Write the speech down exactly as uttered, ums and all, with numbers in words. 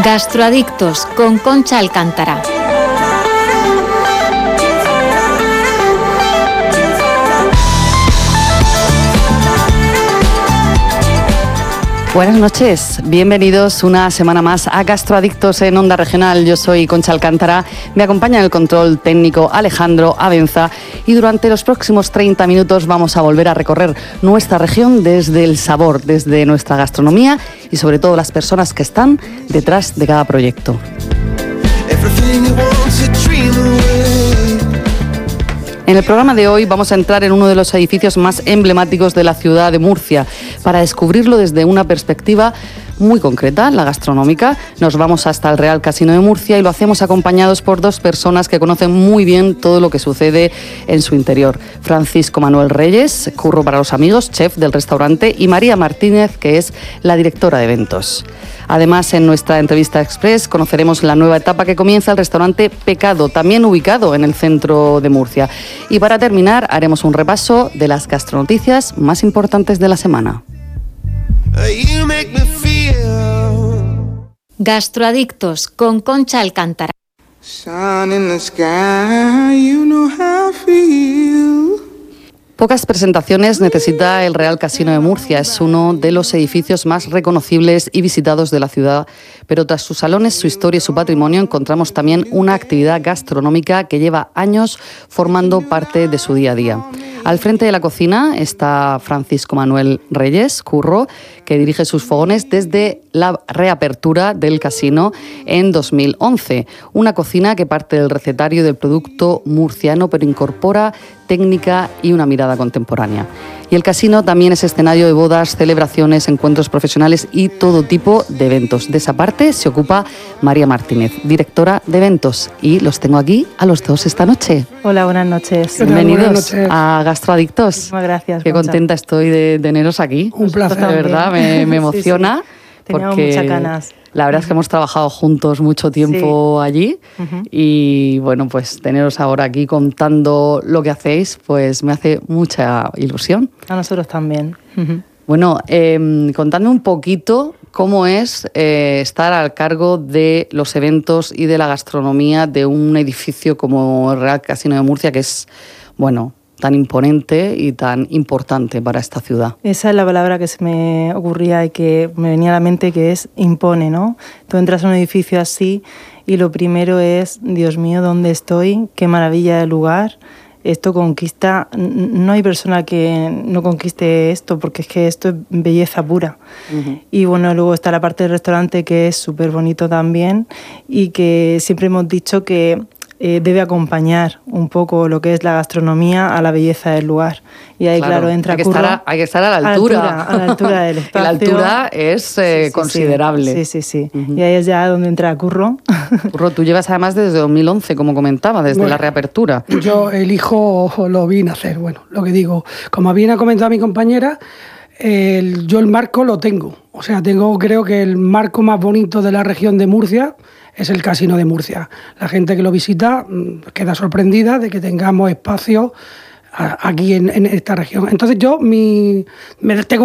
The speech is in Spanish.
Gastroadictos con Concha Alcántara. Buenas noches, bienvenidos una semana más a Gastroadictos en Onda Regional. Yo soy Concha Alcántara, me acompaña en el control técnico Alejandro Abenza y durante los próximos treinta minutos vamos a volver a recorrer nuestra región desde el sabor, desde nuestra gastronomía y sobre todo las personas que están detrás de cada proyecto. En el programa de hoy vamos a entrar en uno de los edificios más emblemáticos de la ciudad de Murcia para descubrirlo desde una perspectiva muy concreta, la gastronómica. Nos vamos hasta el Real Casino de Murcia y lo hacemos acompañados por dos personas que conocen muy bien todo lo que sucede en su interior. Francisco Manuel Reyes, curro para los amigos, chef del restaurante, y María Martínez, que es la directora de eventos. Además, en nuestra entrevista express conoceremos la nueva etapa que comienza el restaurante Pecado, también ubicado en el centro de Murcia. Y para terminar, haremos un repaso de las gastronoticias más importantes de la semana. Gastroadictos con Concha Alcántara. Pocas presentaciones necesita el Real Casino de Murcia. Es uno de los edificios más reconocibles y visitados de la ciudad, pero tras sus salones, su historia y su patrimonio encontramos también una actividad gastronómica que lleva años formando parte de su día a día. Al frente de la cocina está Francisco Manuel Reyes, curro, que dirige sus fogones desde la reapertura del casino en dos mil once. Una cocina que parte del recetario del producto murciano, pero incorpora técnica y una mirada contemporánea. Y el casino también es escenario de bodas, celebraciones, encuentros profesionales y todo tipo de eventos. De esa parte se ocupa María Martínez, directora de eventos. Y los tengo aquí a los dos esta noche. Hola, buenas noches. Bienvenidos buenas noches. a Gastroadictos. Muchísimas gracias. Qué Concha. Contenta estoy de teneros aquí. Un placer. De verdad, me, me emociona. Sí, sí. Teníamos porque muchas ganas. La verdad es que hemos trabajado juntos mucho tiempo sí. allí uh-huh. y bueno, pues teneros ahora aquí contando lo que hacéis, pues me hace mucha ilusión. A nosotros también. Uh-huh. Bueno, eh, contadme un poquito cómo es eh, estar al cargo de los eventos y de la gastronomía de un edificio como el Real Casino de Murcia, que es, bueno, tan imponente y tan importante para esta ciudad. Esa es la palabra que se me ocurría y que me venía a la mente, que es impone, ¿no? Tú entras a un edificio así y lo primero es, Dios mío, ¿dónde estoy? Qué maravilla de lugar. Esto conquista, no hay persona que no conquiste esto, porque es que esto es belleza pura. Uh-huh. Y bueno, luego está la parte del restaurante, que es súper bonito también, y que siempre hemos dicho que Eh, debe acompañar un poco lo que es la gastronomía a la belleza del lugar. Y ahí, claro, claro entra hay que, Curro, estar a, hay que estar a la altura. A la altura, a la altura del espacio. La altura es eh, sí, sí, considerable. Sí, sí, sí. Uh-huh. Y ahí es ya donde entra Curro. Curro, tú llevas además desde dos mil once, como comentaba, desde bueno, la reapertura. Yo el hijo lo vi nacer. Bueno, lo que digo, como bien ha comentado mi compañera, el, yo el marco lo tengo. O sea, tengo, creo que el marco más bonito de la región de Murcia es el Casino de Murcia. La gente que lo visita queda sorprendida de que tengamos espacio aquí en, en esta región. Entonces yo mi, me tengo